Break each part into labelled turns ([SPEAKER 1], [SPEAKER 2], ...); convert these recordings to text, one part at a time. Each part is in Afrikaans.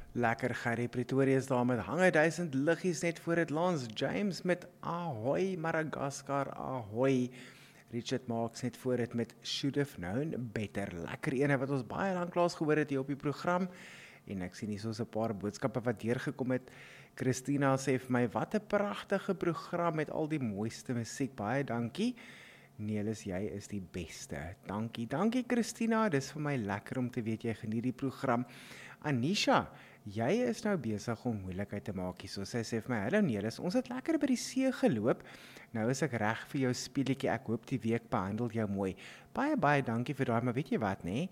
[SPEAKER 1] Lekker Gerrie, Pretoria is daar met hange 1000 liggies net voor het Lance James met Ahoy, Madagaskar, Ahoy. Richard Marks net voor het met Should Have Known Better. Lekker ene wat ons baie lank laas gehoor het hier op die program. En ek sien hier soos 'n paar boodskappe wat deurgekom het. Christina sê vir my, wat 'n pragtige program met al die mooiste musiek. Baie dankie. Nelis, jy is die beste. Dankie Christina, dis vir my lekker om te weet jy geniet die program. Anisha, jy is nou besig om moeilikheid te maak hier. So sy sê vir my, hallo Nelis, ons het lekker by die see geloop. Nou is ek reg vir jou speletjie. Ek hoop die week behandel jou mooi. Baie dankie vir daai, maar weet jy wat, nê?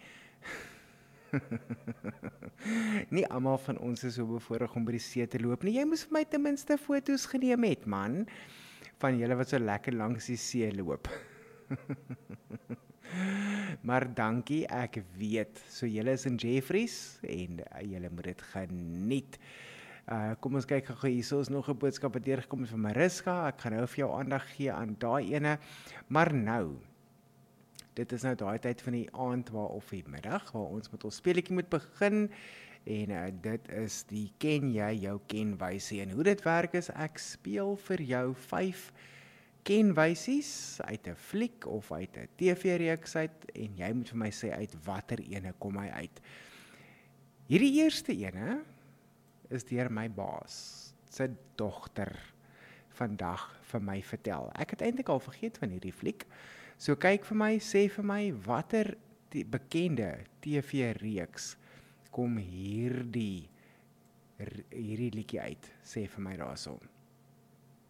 [SPEAKER 1] Nie almal van ons is so bevoorreg om by die see te loop nie. Jy moes vir my ten minste foto's geneem het, man, van julle wat so lekker langs die see loop. Maar dankie, ek weet. So julle is in Jeffreys en julle moet dit geniet. Kom ons kyk gou hier, so is nog 'n boodskap wat deurgekom het van Mariska. Ek gaan nou vir jou aandag gee aan daai ene. Maar nou, dit is nou daai tyd van die aand of die middag waar ons met ons speletjie moet begin. En dit is die ken jy jou kenwysie. En hoe dit werk is, ek speel vir jou 5 kenwysies uit 'n fliek of uit 'n TV-reeks uit en jy moet vir my sê uit watter ene kom hy uit. Hierdie eerste ene is deur my baas se dogter vandag vir my vertel. Ek het eintlik al vergeet van hierdie fliek. So kyk vir my, sê vir my watter die bekende TV-reeks kom hierdie liedjie uit. Sê vir my daarso.